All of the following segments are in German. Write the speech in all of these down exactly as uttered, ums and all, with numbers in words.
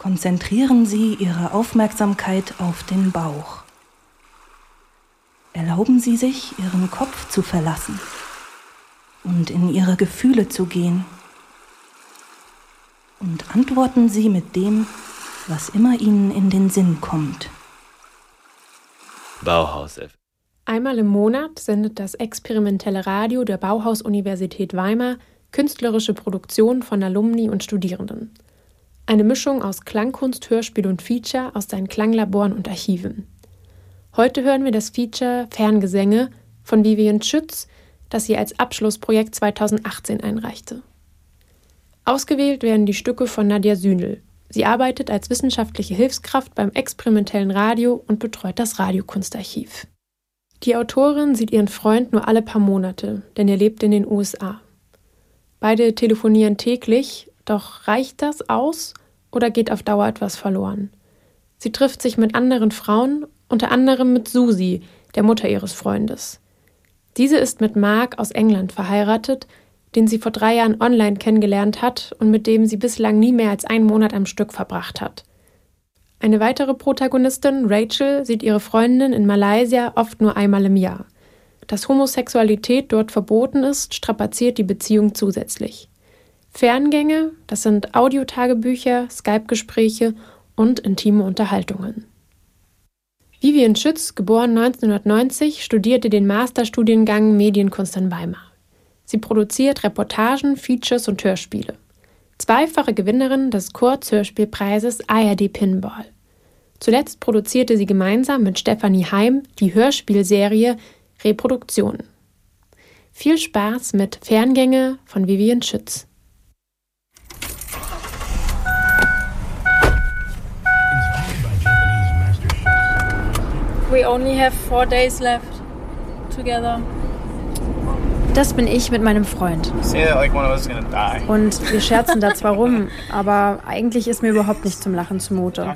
Konzentrieren Sie Ihre Aufmerksamkeit auf den Bauch. Erlauben Sie sich, Ihren Kopf zu verlassen und in Ihre Gefühle zu gehen. Und antworten Sie mit dem, was immer Ihnen in den Sinn kommt. Bauhaus F. Einmal im Monat sendet das experimentelle Radio der Bauhaus-Universität Weimar künstlerische Produktionen von Alumni und Studierenden. Eine Mischung aus Klangkunst, Hörspiel und Feature aus seinen Klanglaboren und Archiven. Heute hören wir das Feature Ferngesänge von Vivian Schütz, das sie als Abschlussprojekt zweitausendachtzehn einreichte. Ausgewählt werden die Stücke von Nadja Sühnl. Sie arbeitet als wissenschaftliche Hilfskraft beim experimentellen Radio und betreut das Radiokunstarchiv. Die Autorin sieht ihren Freund nur alle paar Monate, denn er lebt in den U S A. Beide telefonieren täglich, doch reicht das aus oder geht auf Dauer etwas verloren? Sie trifft sich mit anderen Frauen, unter anderem mit Susi, der Mutter ihres Freundes. Diese ist mit Mark aus England verheiratet, den sie vor drei Jahren online kennengelernt hat und mit dem sie bislang nie mehr als einen Monat am Stück verbracht hat. Eine weitere Protagonistin, Rachel, sieht ihre Freundin in Malaysia oft nur einmal im Jahr. Dass Homosexualität dort verboten ist, strapaziert die Beziehung zusätzlich. Ferngänge, das sind Audiotagebücher, Skype-Gespräche und intime Unterhaltungen. Vivian Schütz, geboren neunzehnhundertneunzig, studierte den Masterstudiengang Medienkunst in Weimar. Sie produziert Reportagen, Features und Hörspiele. Zweifache Gewinnerin des Kurzhörspielpreises A R D Pinball. Zuletzt produzierte sie gemeinsam mit Stefanie Heim die Hörspielserie Reproduktion. Viel Spaß mit Ferngänge von Vivian Schütz. We only have four days left together. Das bin ich mit meinem Freund. Und wir scherzen da zwar rum, aber eigentlich ist mir überhaupt nicht zum Lachen zumute.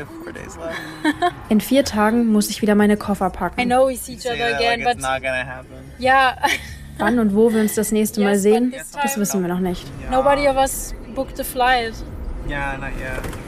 In vier Tagen muss ich wieder meine Koffer packen. I know we see each other again, but yeah. Wann und wo wir uns das nächste Mal sehen, das wissen wir noch nicht. Nobody of us booked a flight. Yeah, not yet.